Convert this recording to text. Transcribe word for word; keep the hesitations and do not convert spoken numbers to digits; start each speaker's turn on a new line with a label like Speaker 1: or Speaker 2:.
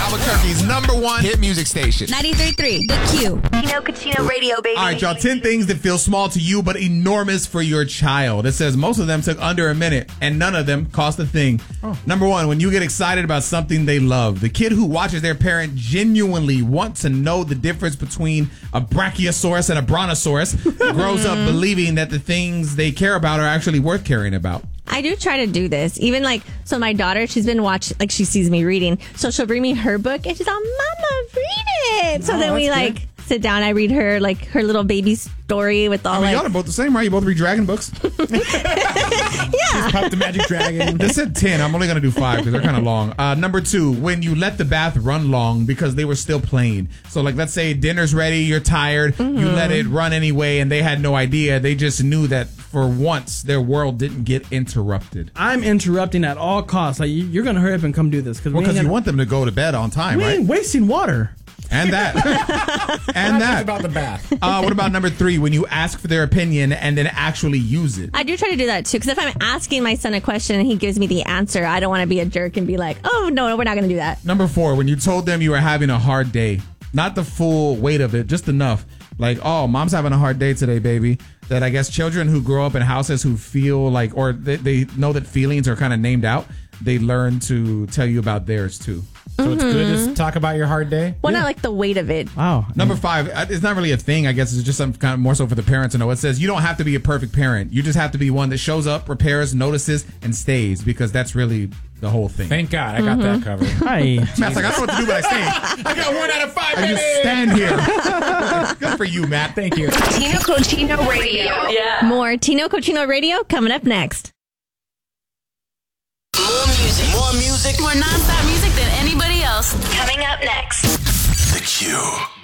Speaker 1: Albuquerque's number one hit music station.
Speaker 2: ninety-three point three, The Q.
Speaker 3: Tino Cucino Radio, baby.
Speaker 4: All right, y'all. ten things that feel small to you but enormous for your child. It says most of them took under a minute and none of them cost a thing. Oh. Number one, when you get excited about something they love. The kid who watches their parent genuinely want to know the difference between a brachiosaurus and a brontosaurus grows up believing that the things they care about are actually worth caring about.
Speaker 2: I do try to do this. Even like, so my daughter, she's been watching, like she sees me reading. So she'll bring me her book and she's all, Mama, read it. So
Speaker 4: oh,
Speaker 2: then we
Speaker 4: good.
Speaker 2: like sit down. I read her like her little baby story with all
Speaker 4: I mean,
Speaker 2: like.
Speaker 4: y'all are both the same, right? You both read dragon books?
Speaker 2: Yeah.
Speaker 5: Pop the Magic Dragon.
Speaker 4: They said ten. I'm only going to do five because they're kind of long. Uh, number two, when you let the bath run long because they were still playing. So, like, let's say dinner's ready, you're tired, mm-hmm. you let it run anyway, and they had no idea. They just knew that for once their world didn't get interrupted.
Speaker 5: I'm interrupting at all costs. Like, you're going to hurry up and come do this.
Speaker 4: Well, because you want them to go to bed on time,
Speaker 5: we
Speaker 4: right?
Speaker 5: ain't wasting water.
Speaker 4: And that. and that.
Speaker 1: about the bath.
Speaker 4: Uh, what about number three, when you ask for their opinion and then actually use it?
Speaker 2: I do try to do that too, because if I'm asking my son a question and he gives me the answer, I don't want to be a jerk and be like, oh, no, no, we're not going to do that.
Speaker 4: Number four, when you told them you were having a hard day, not the full weight of it, just enough. Like, oh, mom's having a hard day today, baby. That I guess children who grow up in houses who feel like, or they, they know that feelings are kind of named out, they learn to tell you about theirs too.
Speaker 1: So mm-hmm. it's good to talk about your hard day?
Speaker 2: Well,
Speaker 4: yeah.
Speaker 2: not like the weight of it.
Speaker 5: Wow.
Speaker 4: Number five, it's not really a thing. I guess it's just some kind of more so for the parents to know. It says you don't have to be a perfect parent. You just have to be one that shows up, repairs, notices, and stays, because that's really the whole thing.
Speaker 1: Thank God I got
Speaker 2: mm-hmm.
Speaker 1: that covered.
Speaker 5: Hi.
Speaker 4: Matt's like, I don't know what to do, but I stay.
Speaker 1: I got one out of five,
Speaker 4: I
Speaker 1: baby.
Speaker 4: just stand here. Good for you, Matt.
Speaker 1: Thank you.
Speaker 3: Tino Cucino Radio.
Speaker 2: Yeah. More Tino Cucino Radio coming up next.
Speaker 6: More music. More music. More nonstop music than anybody else.
Speaker 3: Coming up next.
Speaker 6: The Q.